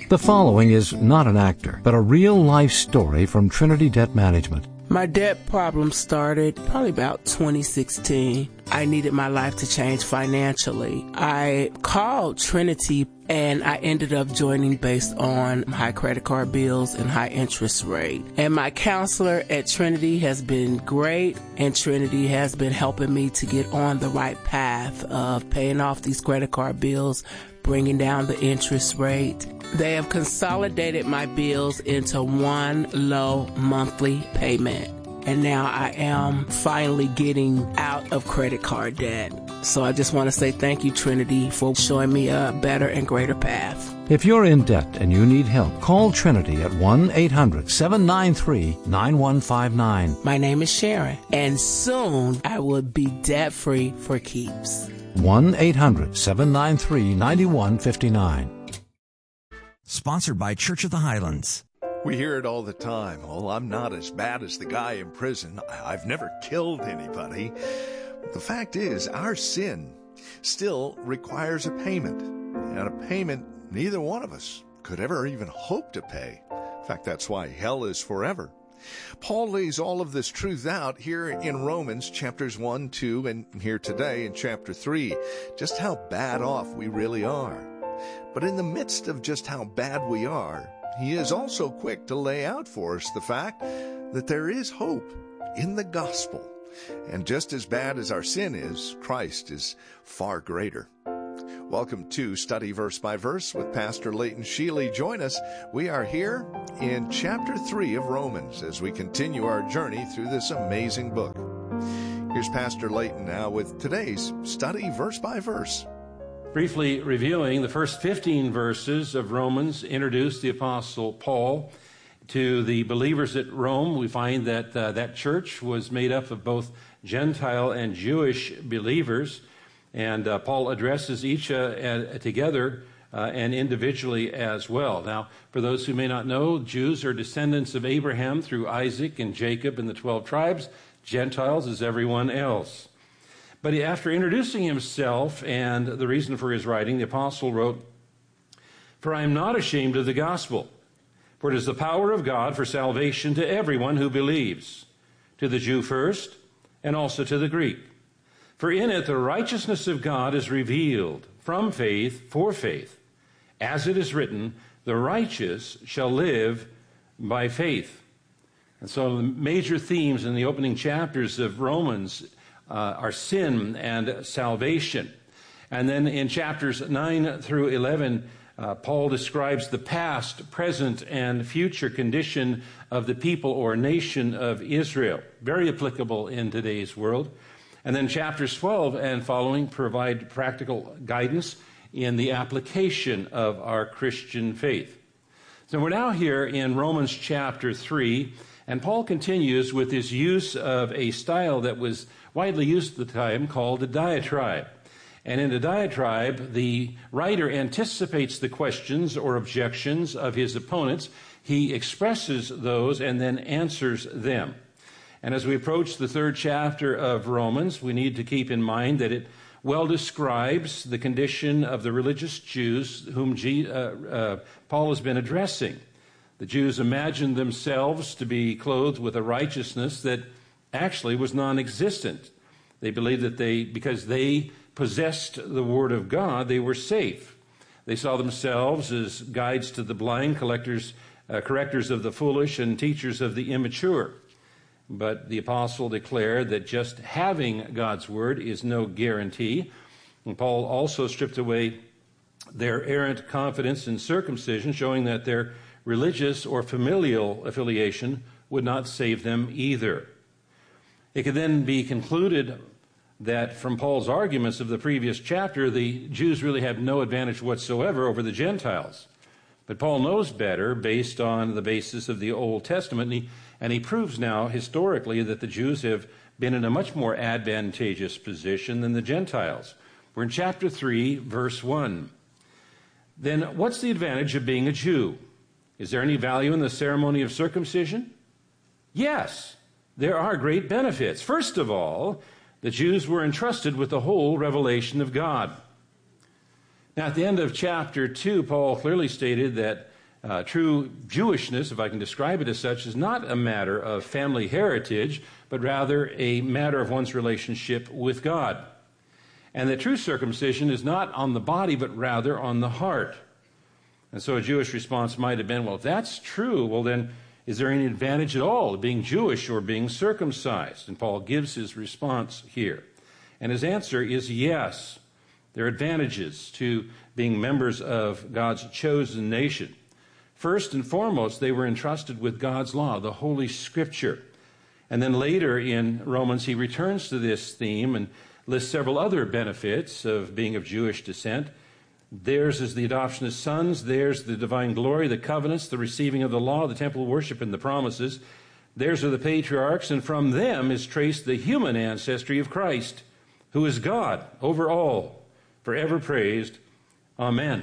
The following is not an actor, but a real-life story from Trinity Debt Management. My debt problem started probably about 2016. I needed my life to change financially. I called Trinity and I ended up joining based on high credit card bills and high interest rate. And my counselor at Trinity has been great, and Trinity has been helping me to get on the right path of paying off these credit card bills, bringing down the interest rate. They have consolidated my bills into one low monthly payment. And now I am finally getting out of credit card debt. So I just want to say thank you, Trinity, for showing me a better and greater path. If you're in debt and you need help, call Trinity at 1-800-793-9159. My name is Sharon, and soon I will be debt-free for keeps. 1-800-793-9159. Sponsored by Church of the Highlands. We hear it all the time. Oh, I'm not as bad as the guy in prison. I've never killed anybody. The fact is, our sin still requires a payment. And a payment neither one of us could ever even hope to pay. In fact, that's why hell is forever. Paul lays all of this truth out here in Romans chapters 1, 2, and here today in chapter 3, just how bad off we really are. But in the midst of just how bad we are, he is also quick to lay out for us the fact that there is hope in the gospel. And just as bad as our sin is, Christ is far greater. Welcome to Study Verse by Verse with Pastor Leighton Sheely. Join us. We are here in chapter 3 of Romans as we continue our journey through this amazing book. Here's Pastor Leighton now with today's Study Verse by Verse. Briefly reviewing the first 15 verses of Romans, introduced the Apostle Paul to the believers at Rome. We find that that church was made up of both Gentile and Jewish believers, and Paul addresses each together and individually as well. Now, for those who may not know, Jews are descendants of Abraham through Isaac and Jacob and the 12 tribes. Gentiles is everyone else. But after introducing himself and the reason for his writing, the apostle wrote, "For I am not ashamed of the gospel, for it is the power of God for salvation to everyone who believes, to the Jew first, and also to the Greek. For in it the righteousness of God is revealed from faith for faith. As it is written, the righteous shall live by faith." And so the major themes in the opening chapters of Romans are sin and salvation. And then in chapters 9 through 11, Paul describes the past, present, and future condition of the people or nation of Israel. Very applicable in today's world. And then chapters 12 and following provide practical guidance in the application of our Christian faith. So we're now here in Romans chapter 3, and Paul continues with his use of a style that was widely used at the time called a diatribe. And in a diatribe, the writer anticipates the questions or objections of his opponents. He expresses those and then answers them. And as we approach the third chapter of Romans, we need to keep in mind that it well describes the condition of the religious Jews whom Paul has been addressing. The Jews imagined themselves to be clothed with a righteousness that actually was non-existent. They believed that because they possessed the Word of God, they were safe. They saw themselves as guides to the blind, correctors of the foolish, and teachers of the immature. But the apostle declared that just having God's Word is no guarantee. And Paul also stripped away their errant confidence in circumcision, showing that their religious or familial affiliation would not save them either. It could then be concluded that from Paul's arguments of the previous chapter, the Jews really have no advantage whatsoever over the Gentiles. But Paul knows better based on the basis of the Old Testament, and he proves now historically that the Jews have been in a much more advantageous position than the Gentiles. We're in chapter 3, verse 1. Then what's the advantage of being a Jew? Is there any value in the ceremony of circumcision? Yes. There are great benefits. First of all, the Jews were entrusted with the whole revelation of God. Now, at the end of chapter 2, Paul clearly stated that True Jewishness, if I can describe it as such, is not a matter of family heritage, but rather a matter of one's relationship with God. And that true circumcision is not on the body, but rather on the heart. And so a Jewish response might have been, well, if that's true, well then, is there any advantage at all of being Jewish or being circumcised? And Paul gives his response here. And his answer is yes. There are advantages to being members of God's chosen nation. First and foremost, they were entrusted with God's law, the Holy Scripture. And then later in Romans, he returns to this theme and lists several other benefits of being of Jewish descent. Theirs is the adoption as sons. Theirs the divine glory, the covenants, the receiving of the law, the temple worship, and the promises. Theirs are the patriarchs, and from them is traced the human ancestry of Christ, who is God over all, forever praised. Amen.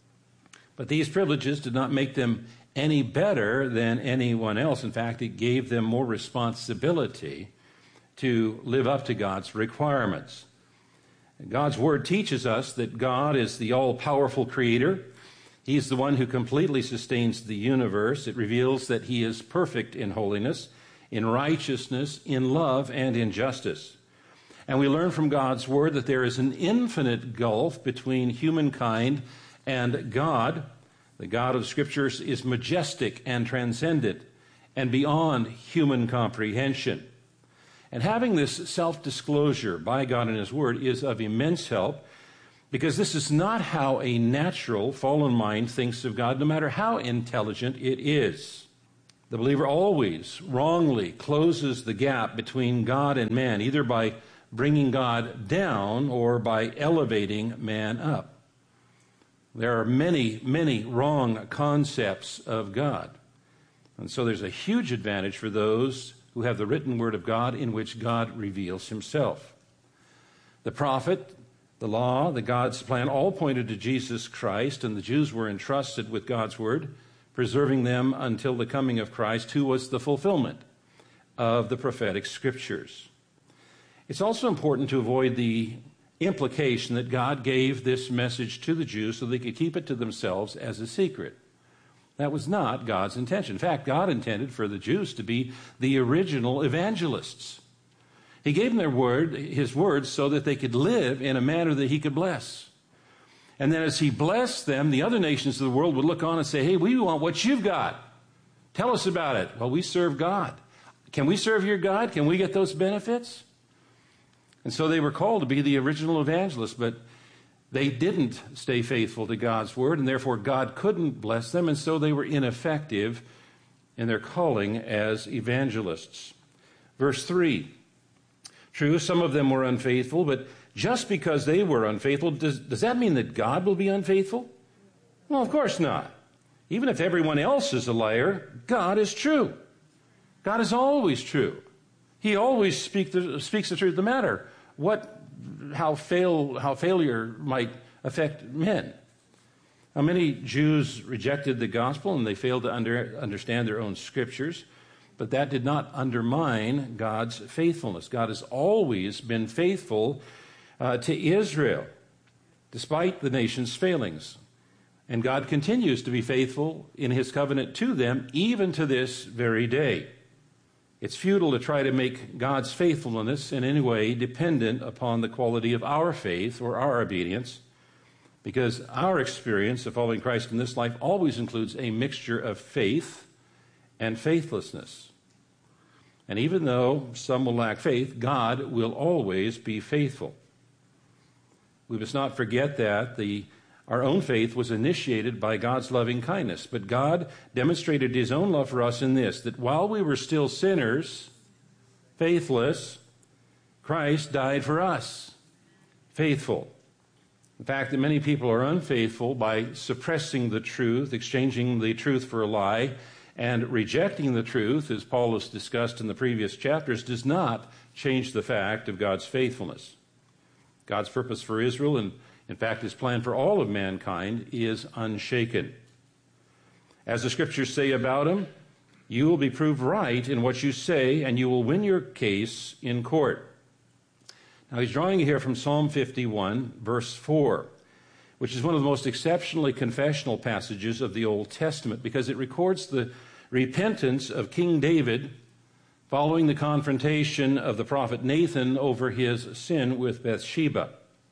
But these privileges did not make them any better than anyone else. In fact, it gave them more responsibility to live up to God's requirements. God's Word teaches us that God is the all-powerful creator. He's the one who completely sustains the universe. It reveals that he is perfect in holiness, in righteousness, in love, and in justice. And we learn from God's Word that there is an infinite gulf between humankind and God. The God of Scriptures is majestic and transcendent and beyond human comprehension. And having this self-disclosure by God in His Word is of immense help, because this is not how a natural fallen mind thinks of God, no matter how intelligent it is. The believer always wrongly closes the gap between God and man, either by bringing God down or by elevating man up. There are many, many wrong concepts of God. And so there's a huge advantage for those who have the written Word of God in which God reveals Himself. The prophet, the law, the God's plan all pointed to Jesus Christ, and the Jews were entrusted with God's Word, preserving them until the coming of Christ, who was the fulfillment of the prophetic Scriptures. It's also important to avoid the implication that God gave this message to the Jews so they could keep it to themselves as a secret. That was not God's intention. In fact, God intended for the Jews to be the original evangelists. He gave them His words so that they could live in a manner that He could bless. And then as He blessed them, the other nations of the world would look on and say, hey, we want what you've got. Tell us about it. Well, we serve God. Can we serve your God? Can we get those benefits? And so they were called to be the original evangelists, but they didn't stay faithful to God's Word, and therefore God couldn't bless them, and so they were ineffective in their calling as evangelists. Verse 3, true, some of them were unfaithful, but just because they were unfaithful, does that mean that God will be unfaithful? Well, of course not. Even if everyone else is a liar, God is true. God is always true. He always speaks the truth, no matter how failure might affect men. Now, many Jews rejected the gospel and they failed to understand their own scriptures, but that did not undermine God's faithfulness. God has always been faithful to Israel, despite the nation's failings. And God continues to be faithful in His covenant to them, even to this very day. It's futile to try to make God's faithfulness in any way dependent upon the quality of our faith or our obedience, because our experience of following Christ in this life always includes a mixture of faith and faithlessness. And even though some will lack faith, God will always be faithful. We must not forget that our own faith was initiated by God's loving kindness. But God demonstrated His own love for us in this, that while we were still sinners, faithless, Christ died for us, faithful. The fact that many people are unfaithful by suppressing the truth, exchanging the truth for a lie, and rejecting the truth, as Paul has discussed in the previous chapters, does not change the fact of God's faithfulness. God's purpose for Israel, and in fact, His plan for all of mankind, is unshaken. As the Scriptures say about Him, you will be proved right in what you say, and you will win your case in court. Now, he's drawing here from Psalm 51, verse 4. which is one of the most exceptionally confessional passages of the Old Testament because it records the repentance of King David following the confrontation of the prophet Nathan over his sin with Bathsheba.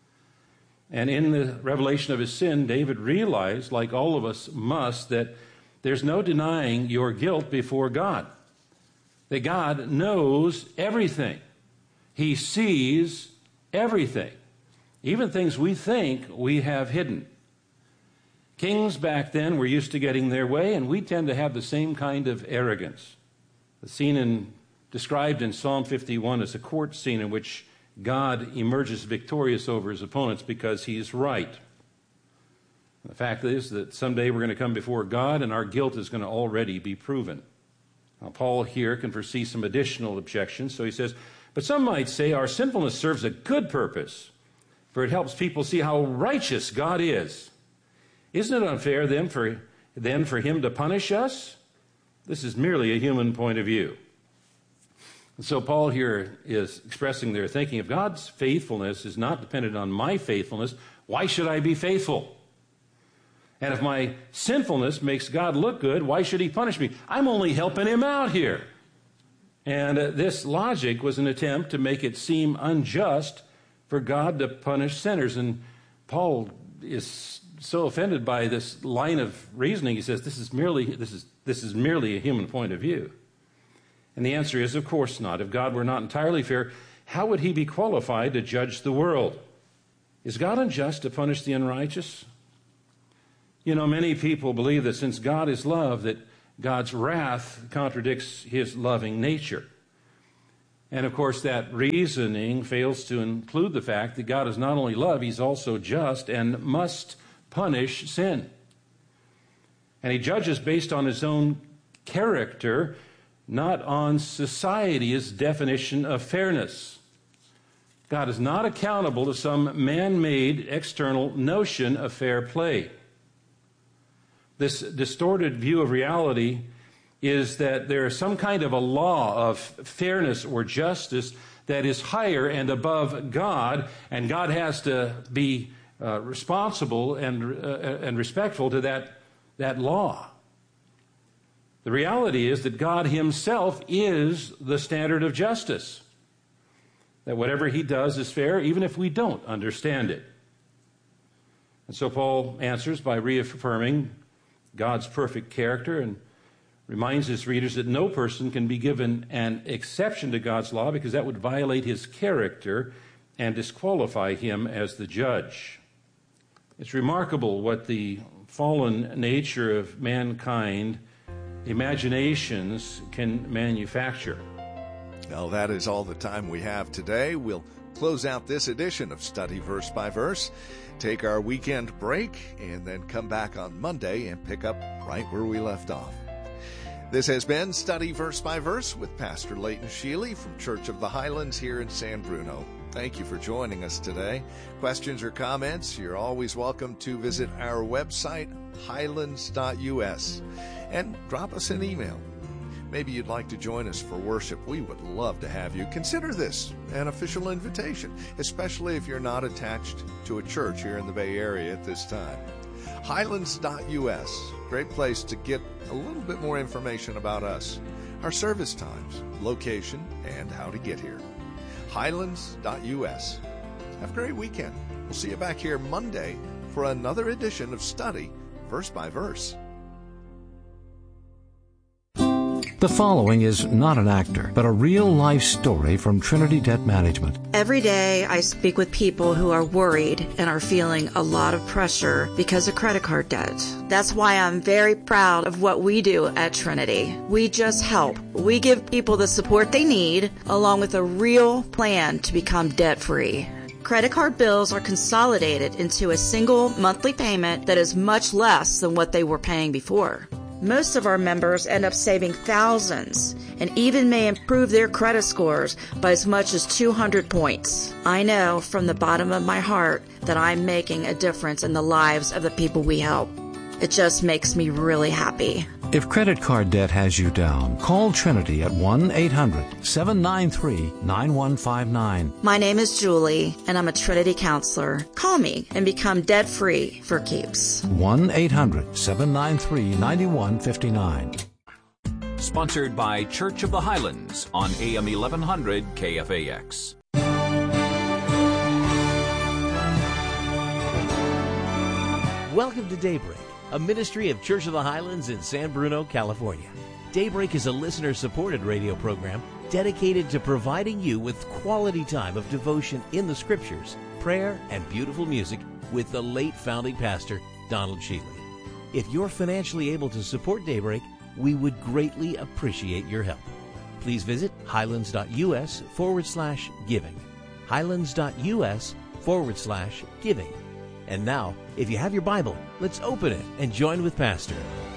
And in the revelation of his sin, David realized, like all of us must, that there's no denying your guilt before God. That God knows everything. He sees everything, even things we think we have hidden. Kings back then were used to getting their way, and we tend to have the same kind of arrogance. The scene described in Psalm 51 is a court scene in which God emerges victorious over his opponents because he's right. The fact is that someday we're going to come before God and our guilt is going to already be proven. Now, Paul here can foresee some additional objections, so he says, but some might say our sinfulness serves a good purpose, for it helps people see how righteous God is. Isn't it unfair then for him to punish us? This is merely a human point of view. And so Paul here is expressing their thinking, if God's faithfulness is not dependent on my faithfulness, why should I be faithful? And if my sinfulness makes God look good, why should he punish me? I'm only helping him out here. And this logic was an attempt to make it seem unjust for God to punish sinners. And Paul is so offended by this line of reasoning, he says, this is merely a human point of view. And the answer is, of course not. If God were not entirely fair, how would he be qualified to judge the world? Is God unjust to punish the unrighteous? You know, many people believe that since God is love, that God's wrath contradicts his loving nature. And of course, that reasoning fails to include the fact that God is not only love, he's also just and must punish sin. And he judges based on his own character, not on society's definition of fairness. God is not accountable to some man-made external notion of fair play. This distorted view of reality is that there is some kind of a law of fairness or justice that is higher and above God, and God has to be responsible and respectful to that law. The reality is that God himself is the standard of justice, that whatever he does is fair, even if we don't understand it. And so Paul answers by reaffirming God's perfect character and reminds his readers that no person can be given an exception to God's law because that would violate his character and disqualify him as the judge. It's remarkable what the fallen nature of mankind imaginations can manufacture. Well, that is all the time we have today. We'll close out this edition of Study Verse by Verse, take our weekend break, and then come back on Monday and pick up right where we left off. This has been Study Verse by Verse with Pastor Leighton Sheely from Church of the Highlands here in San Bruno. Thank you for joining us today. Questions or comments, you're always welcome to visit our website, highlands.us, and drop us an email. Maybe you'd like to join us for worship. We would love to have you. Consider this an official invitation, especially if you're not attached to a church here in the Bay Area at this time. Highlands.us, great place to get a little bit more information about us, our service times, location, and how to get here. Highlands.us. Have a great weekend. We'll see you back here Monday for another edition of Study Verse by Verse. The following is not an actor, but a real-life story from Trinity Debt Management. Every day I speak with people who are worried and are feeling a lot of pressure because of credit card debt. That's why I'm very proud of what we do at Trinity. We just help. We give people the support they need, along with a real plan to become debt-free. Credit card bills are consolidated into a single monthly payment that is much less than what they were paying before. Most of our members end up saving thousands and even may improve their credit scores by as much as 200 points. I know from the bottom of my heart that I'm making a difference in the lives of the people we help. It just makes me really happy. If credit card debt has you down, call Trinity at 1-800-793-9159. My name is Julie, and I'm a Trinity counselor. Call me and become debt-free for keeps. 1-800-793-9159. Sponsored by Church of the Highlands on AM 1100 KFAX. Welcome to Daybreak, a ministry of Church of the Highlands in San Bruno, California. Daybreak is a listener-supported radio program dedicated to providing you with quality time of devotion in the Scriptures, prayer, and beautiful music with the late founding pastor, Donald Shealy. If you're financially able to support Daybreak, we would greatly appreciate your help. Please visit highlands.us/giving. highlands.us/giving. And now, if you have your Bible, let's open it and join with Pastor.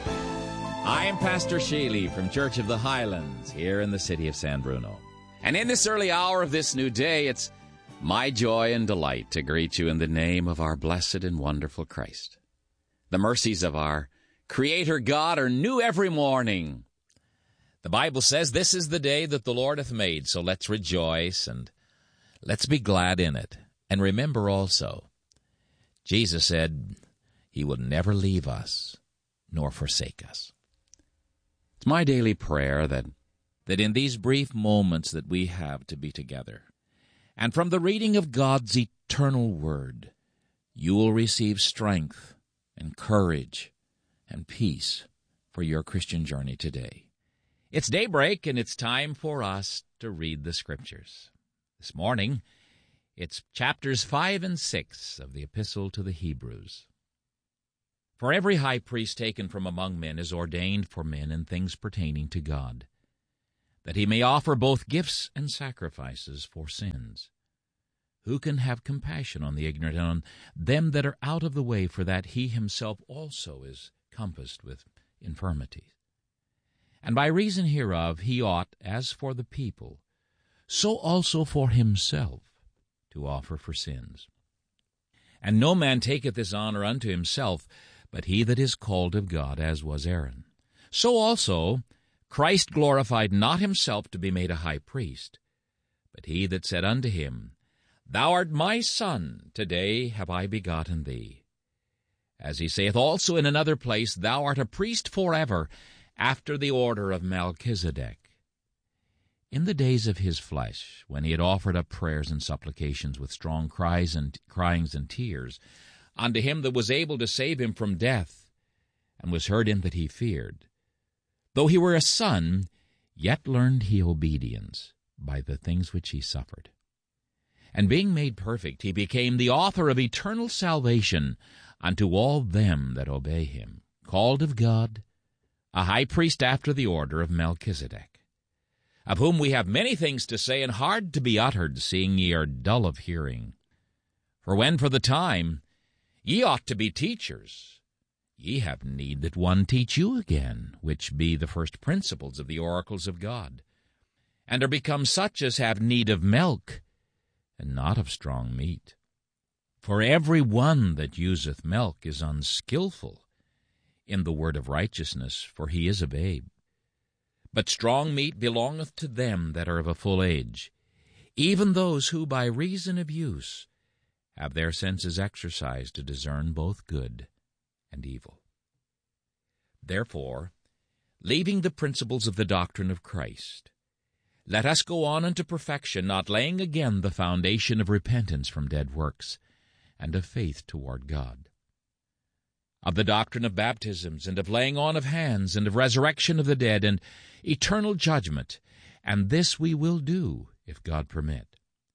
I am Pastor Shealy from Church of the Highlands here in the city of San Bruno. And in this early hour of this new day, it's my joy and delight to greet you in the name of our blessed and wonderful Christ. The mercies of our Creator God are new every morning. The Bible says this is the day that the Lord hath made, so let's rejoice and let's be glad in it. And remember also, Jesus said he will never leave us nor forsake us. It's my daily prayer that in these brief moments that we have to be together, and from the reading of God's eternal Word, you will receive strength and courage and peace for your Christian journey today. It's daybreak, and it's time for us to read the Scriptures. This morning, it's chapters 5 and 6 of the Epistle to the Hebrews. For every high priest taken from among men is ordained for men in things pertaining to God, that he may offer both gifts and sacrifices for sins. Who can have compassion on the ignorant and on them that are out of the way, for that he himself also is compassed with infirmities? And by reason hereof he ought, as for the people, so also for himself, to offer for sins. And no man taketh this honor unto himself, but he that is called of God, as was Aaron. So also Christ glorified not himself to be made a high priest, but he that said unto him, Thou art my Son, today have I begotten thee. As he saith also in another place, Thou art a priest forever, after the order of Melchizedek. In the days of his flesh, when he had offered up prayers and supplications with strong cryings and tears, unto him that was able to save him from death, and was heard in that he feared. Though he were a son, yet learned he obedience by the things which he suffered. And being made perfect, he became the author of eternal salvation unto all them that obey him, called of God, a high priest after the order of Melchizedek, of whom we have many things to say and hard to be uttered, seeing ye are dull of hearing. For when for the time ye ought to be teachers, ye have need that one teach you again, which be the first principles of the oracles of God, and are become such as have need of milk, and not of strong meat. For every one that useth milk is unskillful in the word of righteousness, for he is a babe. But strong meat belongeth to them that are of a full age, even those who by reason of use have their senses exercised to discern both good and evil. Therefore, leaving the principles of the doctrine of Christ, let us go on unto perfection, not laying again the foundation of repentance from dead works, and of faith toward God, of the doctrine of baptisms, and of laying on of hands, and of resurrection of the dead, and eternal judgment, and this we will do, if God permit.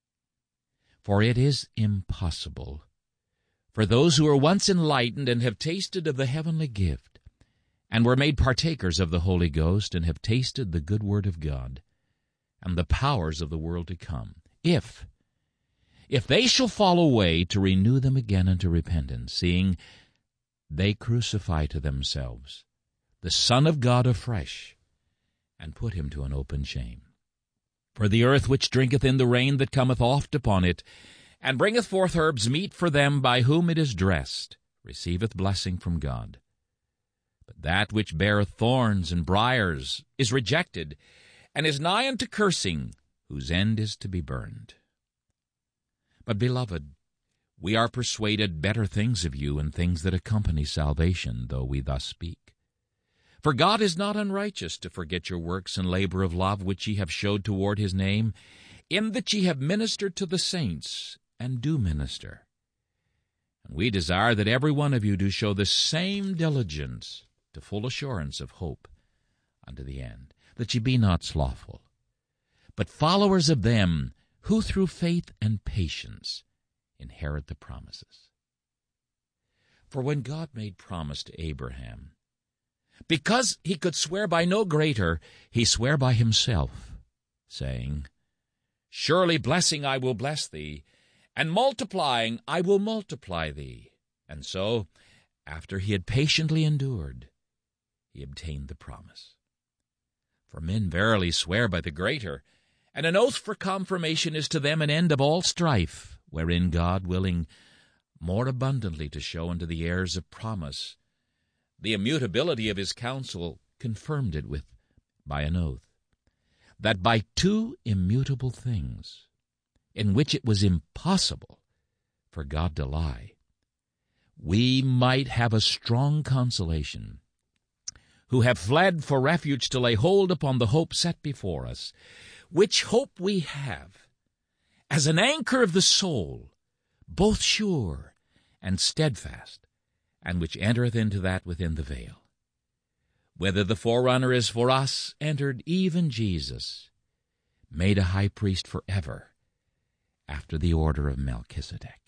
For it is impossible for those who are once enlightened and have tasted of the heavenly gift, and were made partakers of the Holy Ghost, and have tasted the good word of God, and the powers of the world to come, if they shall fall away, to renew them again unto repentance, seeing they crucify to themselves the Son of God afresh, and put him to an open shame. For the earth which drinketh in the rain that cometh oft upon it, and bringeth forth herbs meet for them by whom it is dressed, receiveth blessing from God. But that which beareth thorns and briars is rejected, and is nigh unto cursing, whose end is to be burned. But, beloved, we are persuaded better things of you, and things that accompany salvation, though we thus speak. For God is not unrighteous to forget your works and labor of love which ye have showed toward his name, in that ye have ministered to the saints, and do minister. And we desire that every one of you do show the same diligence to full assurance of hope unto the end, that ye be not slothful, but followers of them who through faith and patience inherit the promises. For when God made promise to Abraham, because he could swear by no greater, he sware by himself, saying, Surely blessing I will bless thee, and multiplying I will multiply thee. And so, after he had patiently endured, he obtained the promise. For men verily swear by the greater, and an oath for confirmation is to them an end of all strife, wherein God, willing more abundantly to show unto the heirs of promise the immutability of his counsel, confirmed it with by an oath, that by two immutable things, in which it was impossible for God to lie, we might have a strong consolation, who have fled for refuge to lay hold upon the hope set before us, which hope we have as an anchor of the soul, both sure and steadfast, and which entereth into that within the veil, whither the forerunner is for us entered, even Jesus, made a high priest forever, after the order of Melchizedek.